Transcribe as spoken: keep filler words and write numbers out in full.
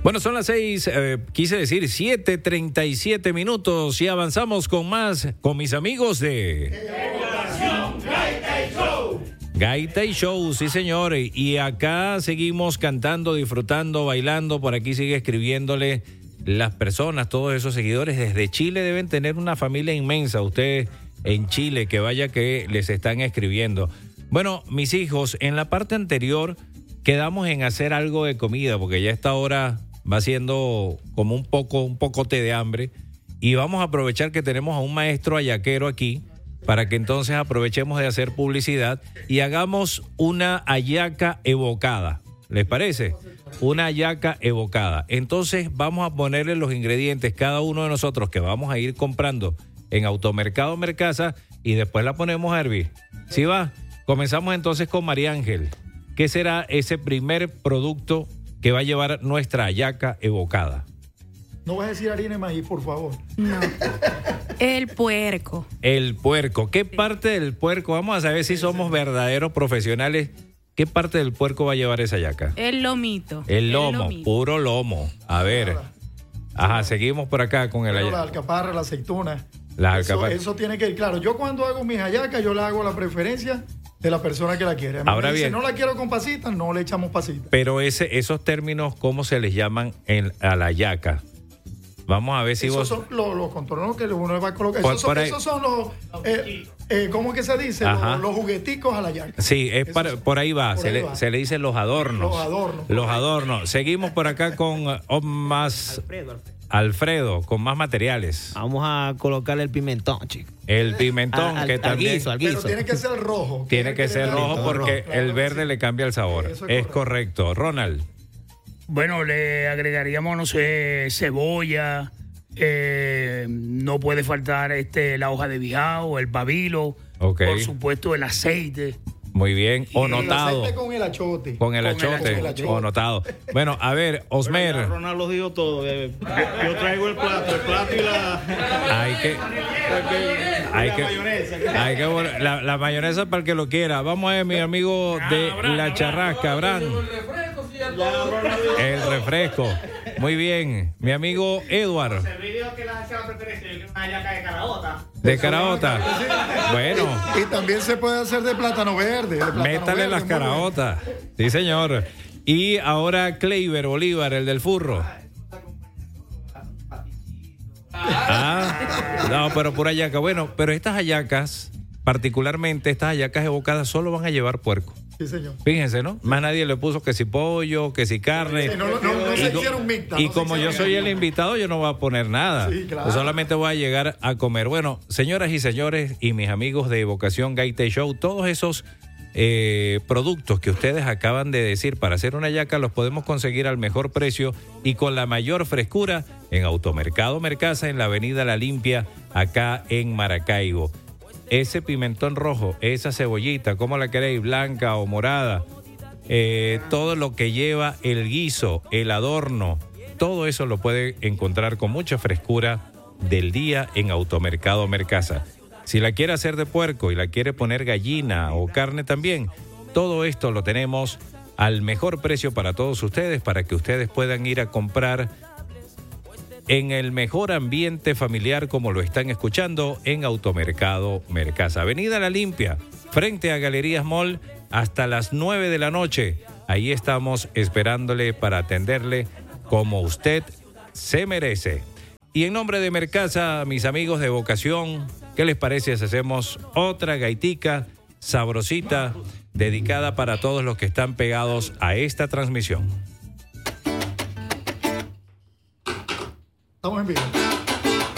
Bueno, son las seis, eh, quise decir siete treinta y siete minutos y avanzamos con más, con mis amigos de... Gaita y Show. Gaita y Show, sí señor, y acá seguimos cantando, disfrutando, bailando, por aquí sigue escribiéndole las personas, todos esos seguidores desde Chile deben tener una familia inmensa, ustedes en Chile, que vaya que les están escribiendo. Bueno, mis hijos, en la parte anterior quedamos en hacer algo de comida, porque ya esta hora va siendo como un poco, un pocote de hambre, y vamos a aprovechar que tenemos a un maestro hallaquero aquí, para que entonces aprovechemos de hacer publicidad y hagamos una hallaca evocada. ¿Les parece? Una hallaca evocada. Entonces vamos a ponerle los ingredientes, cada uno de nosotros, que vamos a ir comprando en Automercado Mercasa, y después la ponemos a hervir. ¿Sí va? Comenzamos entonces con María Ángel. ¿Qué será ese primer producto que va a llevar nuestra hallaca evocada? No vas a decir harina de maíz, por favor. No. El puerco. El puerco. ¿Qué parte del puerco? Vamos a saber si somos verdaderos profesionales. ¿Qué parte del puerco va a llevar esa hallaca? El lomito. El lomo, El lomito. puro lomo. A ver. Ajá, seguimos por acá con el La hallaca. alcaparra, la aceituna. La eso, alcaparra. eso tiene que ir claro. Yo cuando hago mis hallacas, yo le hago la preferencia de la persona que la quiere. A mí Ahora me dice, bien, no la quiero con pasitas, no le echamos pasitas. Pero ese, esos términos, ¿cómo se les llaman en, a la hallaca? Vamos a ver si esos vos... son los, los contornos que uno va a colocar. Por- Esos son, por ahí. esos son los... Eh, eh, ¿Cómo que se dice? Ajá. Los, los jugueticos a la hallaca. Sí, es Esos para- son- por ahí va. por Se, ahí le, va. se le dicen los adornos. Los adornos. Los adornos. Seguimos por acá con uh, más... Alfredo, Alfredo. Alfredo, con más materiales. Vamos a colocarle el pimentón, chico. El pimentón, Al- al- que al también... guiso, al Pero guiso. tiene que ser rojo. Tiene que ser tener rojo el porque claro el que verde sí. le cambia el sabor. Eso Es es correcto. Ronald. Bueno, le agregaríamos, no sé, cebolla, eh, no puede faltar este la hoja de bijao, el pabilo, Ok. por supuesto el aceite. Muy bien. O El notado. aceite con el achote. Con el Con el achote. achote. O notado. Bueno, a ver, Osmer. Ya Ronald lo dijo todo. eh. Yo, yo traigo el plato, el plato y la, Hay que... Hay la que, mayonesa. hay que vol- la, la mayonesa para el que lo quiera. Vamos a ver, mi amigo de La Charrasca, Abraham. El refresco. Muy bien. Mi amigo Edward. De caraota. Bueno, Y también se puede hacer de plátano verde. de plátano métale verde, las muy bueno. caraotas. Sí, señor. Y ahora Kleiber Bolívar, el del furro. Ah, no, pero pura hallaca. Bueno, pero estas hallacas, particularmente estas hallacas evocadas, solo van a llevar puerco. Sí, señor. Fíjense, ¿no? Más nadie le puso que si pollo, que si carne. Sí, no, no, no, no Y se co- hicieron mixtas, Y no se como yo hicieron soy el mixtas. invitado, yo no voy a poner nada. Sí, claro. Yo solamente voy a llegar a comer. Bueno, señoras y señores, y mis amigos de Evocación Gaita y Show, todos esos eh, productos que ustedes acaban de decir para hacer una hallaca los podemos conseguir al mejor precio y con la mayor frescura en Automercado Mercasa, en la avenida La Limpia, acá en Maracaibo. Ese pimentón rojo, esa cebollita, ¿cómo la queréis? Blanca o morada. Eh, todo lo que lleva el guiso, el adorno, todo eso lo puede encontrar con mucha frescura del día en Automercado Mercasa. Si la quiere hacer de puerco y la quiere poner gallina o carne también, todo esto lo tenemos al mejor precio para todos ustedes, para que ustedes puedan ir a comprar en el mejor ambiente familiar como lo están escuchando en Automercado Mercasa. Avenida La Limpia, frente a Galerías Mall, hasta las nueve de la noche. Ahí estamos esperándole para atenderle como usted se merece. Y en nombre de Mercasa, mis amigos de Vocación, ¿qué les parece si hacemos otra gaitica sabrosita dedicada para todos los que están pegados a esta transmisión? Estamos en vivo.